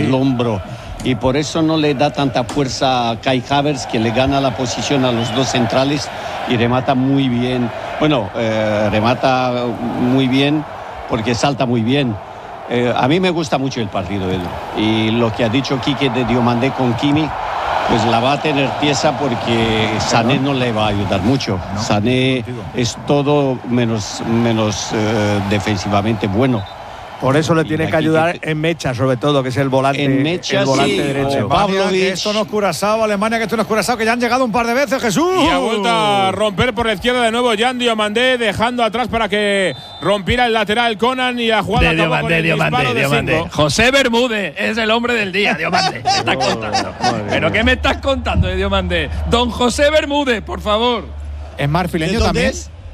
el hombro. Y por eso no le da tanta fuerza a Kai Havertz, que le gana la posición a los dos centrales y remata muy bien. Bueno, remata muy bien porque salta muy bien. A mí me gusta mucho el partido, Edu. Y lo que ha dicho Quique de Diomandé con Kimi, pues la va a tener pieza porque Sané no le va a ayudar mucho. No, Sané es todo menos defensivamente bueno. Por eso le tiene que ayudar en Mecha, sobre todo, que es el volante, derecho. Pavlovic. Esto no es Curazao, Alemania, que esto no es Curazao, que ya han llegado un par de veces, Jesús. Y ha vuelto a romper por la izquierda de nuevo Jan Diomandé, dejando atrás para que rompiera el lateral Conan, y la jugada acabó con el disparo de 5. José Bermúdez es el hombre del día, Diomandé. ¿Qué estás contando? ¿Pero qué me estás contando de Diomandé? Don José Bermúdez, por favor. ¿Es marfileño también?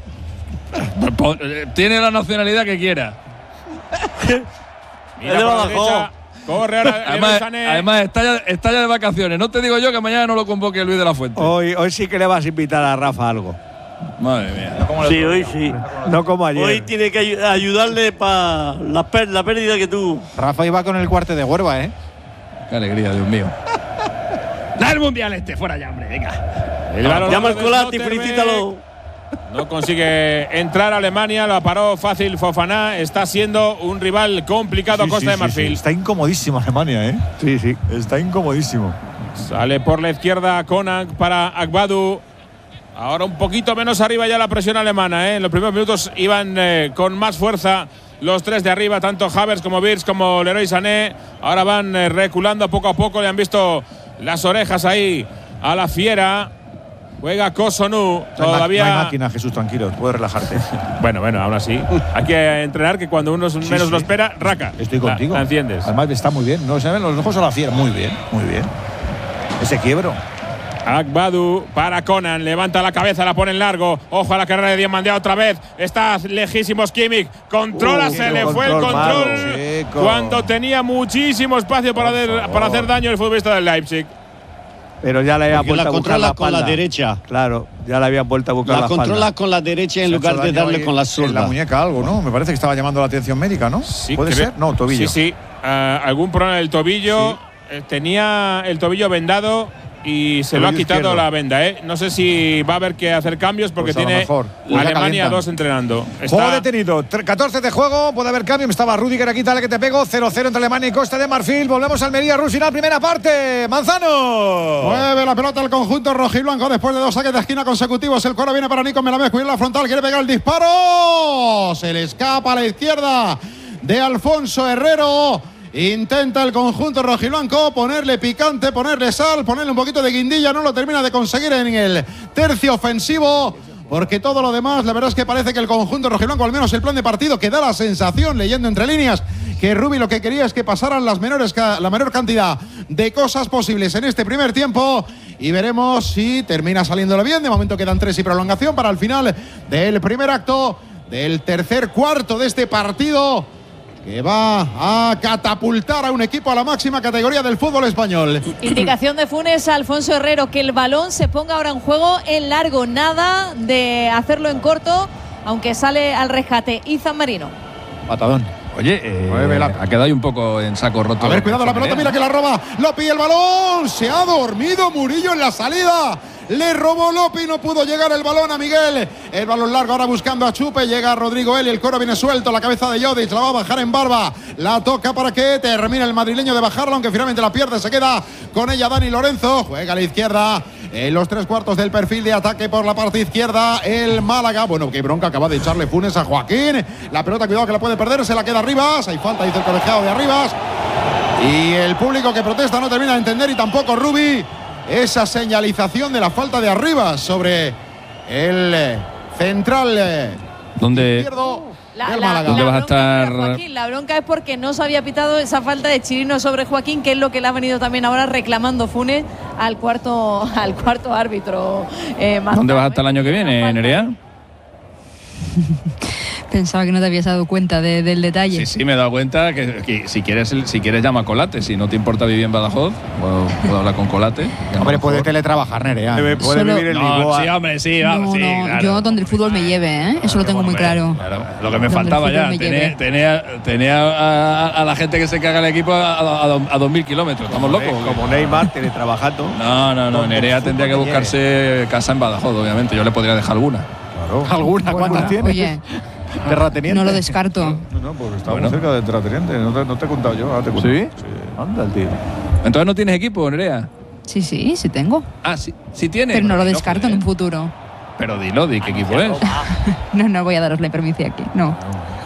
Tiene la nacionalidad que quiera. Mira por la derecha, corre ahora además está ya de vacaciones. No te digo yo que mañana no lo convoque Luis de la Fuente. Hoy sí que le vas a invitar a Rafa algo. Madre mía. Sí, hoy sí. No como ayer. Hoy tiene que ayudarle para la pérdida que tuvo. Rafa iba con el cuarte de Huerva, ¿eh? Qué alegría, Dios mío. Da el mundial fuera ya, hombre, venga. Llama al Colati, felicítalo. No consigue entrar a Alemania, la paró fácil Fofana. Está siendo un rival complicado Costa de Marfil. Está incomodísimo Alemania, ¿eh? Sí. Está incomodísimo. Sale por la izquierda Konak para Agbadou. Ahora un poquito menos arriba ya la presión alemana, ¿eh? En los primeros minutos iban con más fuerza los tres de arriba, tanto Havertz como Wirtz como Leroy Sané. Ahora van reculando poco a poco. Le han visto las orejas ahí a la fiera. Juega Kosunu. Todavía no hay máquina, Jesús, tranquilo, puedes relajarte. Bueno, aún así. Hay que entrenar, que cuando uno menos lo espera, raca. Estoy contigo. La enciendes. Además está muy bien. No se ven los ojos a la fiera. Muy bien. Ese quiebro. Agbadou para Conan, levanta la cabeza, la pone en largo. Ojo a la carrera de Diomandé otra vez. Está lejísimos Kimmich. Controla, se le fue el control. Cuando tenía muchísimo espacio para hacer daño el futbolista del Leipzig. Pero ya le había vuelto a buscar la con la derecha. Claro, ya le había vuelto a buscar la espalda. La controla con la derecha en lugar de darle con la zurda. En la muñeca algo, ¿no? Me parece que estaba llamando la atención médica, ¿no? Sí, ¿Puede ser? No, tobillo. Sí. Algún problema en el tobillo. Sí. Tenía el tobillo vendado y se lo ha quitado izquierdo. La venda, ¿eh? No sé si va a haber que hacer cambios porque pues tiene Alemania 2 entrenando. Juego detenido, 14 de juego, puede haber cambio. Estaba Rüdiger aquí, dale que te pego. 0-0 entre Alemania y Costa de Marfil. Volvemos a Almería, Rusina, primera parte. Manzano. Mueve la pelota al conjunto rojiblanco después de 2 saques de esquina consecutivos. El coro viene para Nico Melamés, cuida la frontal, quiere pegar el disparo. Se le escapa a la izquierda de Alfonso Herrero. Intenta el conjunto rojiblanco ponerle picante, ponerle sal, ponerle un poquito de guindilla. No lo termina de conseguir en el tercio ofensivo, porque todo lo demás, la verdad es que parece que el conjunto rojiblanco, al menos el plan de partido, que da la sensación, leyendo entre líneas, que Rubi lo que quería es que pasaran la menor cantidad de cosas posibles en este primer tiempo. Y veremos si termina saliéndolo bien. De momento quedan 3 y prolongación para el final del primer acto del tercer cuarto de este partido, que va a catapultar a un equipo a la máxima categoría del fútbol español. Indicación de Funes a Alfonso Herrero, que el balón se ponga ahora en juego en largo, nada de hacerlo en corto, aunque sale al rescate Izan Marino. Patadón. Oye, ha quedado ahí un poco en saco roto. A ver, cuidado la pelota, mira que la roba, lo pilla el balón, se ha dormido Murillo en la salida. Le robó Lopi, no pudo llegar el balón a Miguel. El balón largo ahora buscando a Chupe. Llega Rodrigo Eli, el coro viene suelto. La cabeza de Jodic, la va a bajar en barba. La toca para que termine el madrileño de bajarla, aunque finalmente la pierde. Se queda con ella Dani Lorenzo. Juega a la izquierda. En los 3/4 del perfil de ataque por la parte izquierda, el Málaga. Bueno, qué bronca acaba de echarle Funes a Joaquín. La pelota, cuidado que la puede perder. Se la queda Rivas. Hay falta, dice el colegiado de Rivas. Y el público que protesta no termina de entender, y tampoco Rubi, esa señalización de la falta de Arribas sobre el central izquierdo del Málaga. ¿Dónde vas a estar? Joaquín, la bronca es porque no se había pitado esa falta de Chirino sobre Joaquín, que es lo que le ha venido también ahora reclamando Funes al cuarto árbitro. ¿Dónde vas a estar el año que viene, Nerea? Pensaba que no te habías dado cuenta del detalle. Sí, me he dado cuenta que si quieres llama a Colate. Si no te importa vivir en Badajoz, puedo hablar con Colate. Hombre, puede teletrabajar, Nerea. Puede vivir en Lisboa. Sí, hombre, sí, vamos, claro. Yo donde el fútbol me lleve, ¿eh? Eso lo tengo muy claro. Lo que me faltaba ya. Tenía a la gente que se caga el equipo a 2.000 kilómetros. ¿Estamos locos? Como Neymar, teletrabajando. No. Nerea tendría que buscarse casa en Badajoz, obviamente. Yo le podría dejar alguna. Claro. ¿Alguna? ¿Cuántas tienes? Oye, terrateniente. no lo descarto. No, pues estamos cerca del terrateniente. No te he contado yo. Ahora te cuento. ¿Sí? Anda el tío. Entonces no tienes equipo, Nerea. Sí tengo. Ah, sí tienes. Pero no lo descarto en un futuro. Pero di qué equipo es. No voy a daros la permiso aquí. No.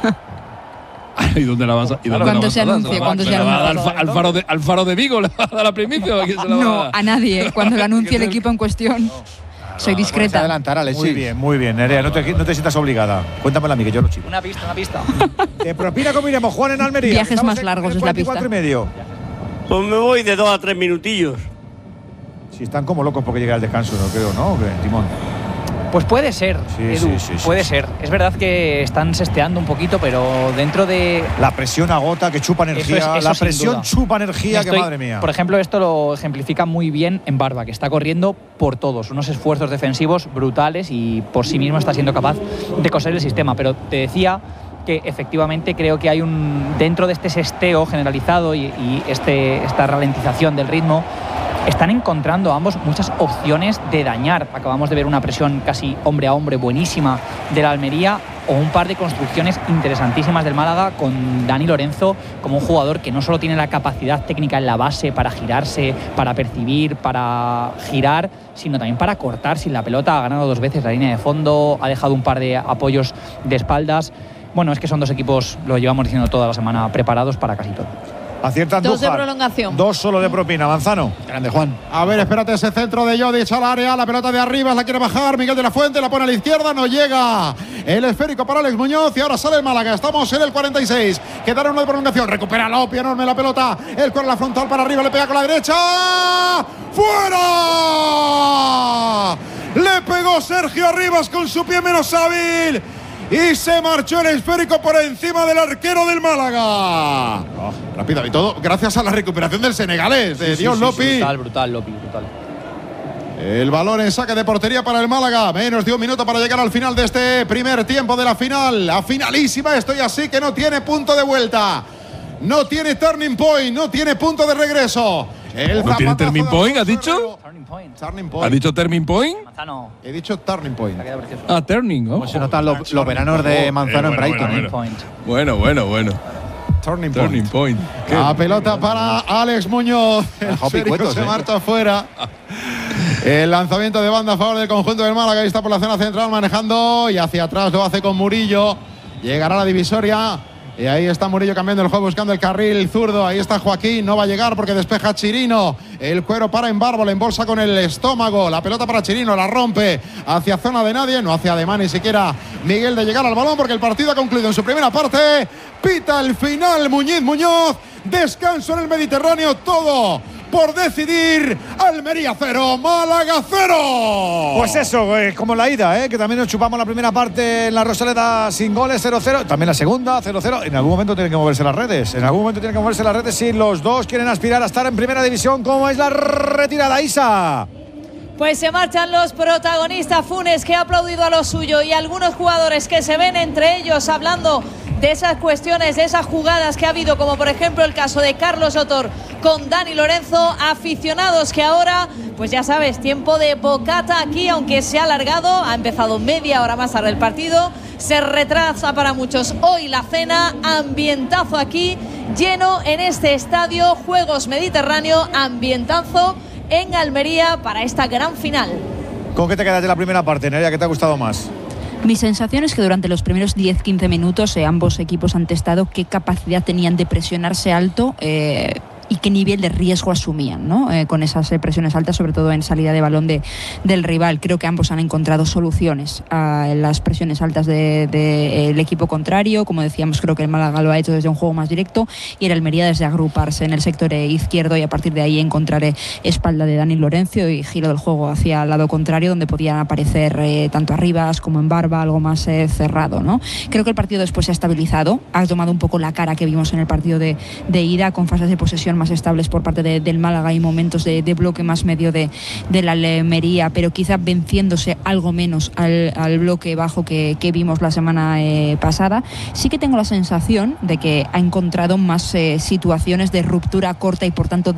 ¿Y dónde la vas a dar? Cuando se anuncie. ¿Al Faro de Vigo le va a dar la primicia? ¿A quién se la va a dar? No, a nadie. Cuando lo anuncie el equipo en cuestión. Soy discreta. Adelantar, Alexis. Muy bien, Nerea. No te sientas obligada. Cuéntamela a mí, que yo lo chivo. Una pista. ¿De propina cómo iremos, Juan, en Almería? Viajes Estamos más largos es la pista. 4:30. Pues me voy de 2 a 3 minutillos. Si están como locos porque llega el descanso, no creo, ¿no? Timón. Pues puede ser, Edu, puede ser. Es verdad que están sesteando un poquito, pero dentro de… La presión agota, que chupa energía. Eso la presión chupa energía, que madre mía. Por ejemplo, esto lo ejemplifica muy bien en Barba, que está corriendo por todos. Unos esfuerzos defensivos brutales y por sí mismo está siendo capaz de coser el sistema. Pero te decía que efectivamente creo que hay dentro de este sesteo generalizado y esta ralentización del ritmo, están encontrando ambos muchas opciones de dañar. Acabamos de ver una presión casi hombre a hombre buenísima de la Almería, o un par de construcciones interesantísimas del Málaga con Dani Lorenzo como un jugador que no solo tiene la capacidad técnica en la base para girarse, para percibir, para girar, sino también para cortar sin la pelota. Ha ganado 2 veces la línea de fondo, ha dejado un par de apoyos de espaldas. Bueno, es que son 2 equipos, lo llevamos diciendo toda la semana, preparados para casi todo. Aciertan 2 de prolongación. 2 solo de propina. Manzano. Grande, Juan. A ver, espérate, ese centro de Jodic al área. La pelota de arriba la quiere bajar. Miguel de la Fuente la pone a la izquierda. No llega. El esférico para Alex Muñoz. Y ahora sale el Málaga. Estamos en el 46. Quedaron 1 de prolongación. Recupera Lopi. Enorme la pelota. El cuero a la frontal para arriba. Le pega con la derecha. ¡Fuera! Le pegó Sergio Arribas con su pie menos hábil. Y se marchó el esférico por encima del arquero del Málaga. Rápido y todo, gracias a la recuperación del senegalés, de Dion Lopi. Brutal, Lopi, brutal. El balón en saque de portería para el Málaga. Menos de 1 minuto para llegar al final de este primer tiempo de la final. La finalísima, estoy así que no tiene punto de vuelta. No tiene turning point, no tiene punto de regreso. ¿No tiene turning point, has dicho? Turning point. ¿Has dicho turning point? Manzano. He dicho turning point. Ah, turning. Como se notan los veranos de Manzano en Brighton. Bueno. Turning point. La pelota para Alex Muñoz. El esférico se marcha afuera. El lanzamiento de banda a favor del conjunto del Málaga. Ahí está por la zona central manejando y hacia atrás lo hace con Murillo. Llegará a la divisoria. Y ahí está Murillo cambiando el juego, buscando el carril zurdo. Ahí está Joaquín, no va a llegar porque despeja Chirino. El cuero para en Barbo, le embolsa con el estómago. La pelota para Chirino, la rompe hacia zona de nadie. No hace ademán ni siquiera Miguel de llegar al balón porque el partido ha concluido en su primera parte. Pita el final Muñoz. Descanso en el Mediterráneo, todo por decidir. Almería 0, Málaga 0. Pues eso, como la ida, que también nos chupamos la primera parte en la Rosaleda sin goles, 0-0. También la segunda, 0-0. En algún momento tienen que moverse las redes. Si los dos quieren aspirar a estar en primera división. ¿Cómo es la retirada, Isa? Pues se marchan los protagonistas. Funes, que ha aplaudido a lo suyo, y algunos jugadores que se ven entre ellos hablando de esas cuestiones, de esas jugadas que ha habido, como por ejemplo el caso de Carlos Sotor con Dani Lorenzo. Aficionados que ahora, pues ya sabes, tiempo de bocata aquí, aunque se ha alargado, ha empezado media hora más tarde el partido, se retrasa para muchos hoy la cena. Ambientazo aquí, lleno en este estadio Juegos Mediterráneo, ambientazo en Almería para esta gran final. ¿Con qué te quedas de la primera parte, Nerea? ¿Qué te ha gustado más? Mi sensación es que durante los primeros 10-15 minutos ambos equipos han testado qué capacidad tenían de presionarse alto. y qué nivel de riesgo asumían, ¿no? Con esas presiones altas, sobre todo en salida de balón del rival. Creo que ambos han encontrado soluciones a las presiones altas del equipo contrario. Como decíamos, creo que el Málaga lo ha hecho desde un juego más directo y el Almería desde agruparse en el sector izquierdo y a partir de ahí encontrar espalda de Dani Lorenzo y giro del juego hacia el lado contrario, donde podían aparecer tanto Arribas como en Barba, algo más cerrado, ¿no? Creo que el partido después se ha estabilizado, ha tomado un poco la cara que vimos en el partido de ida, con fases de posesión más estables por parte del Málaga y momentos de bloque más medio de la Almería, pero quizá venciéndose algo menos al bloque bajo que vimos la semana pasada. Sí que tengo la sensación de que ha encontrado más situaciones de ruptura corta y por tanto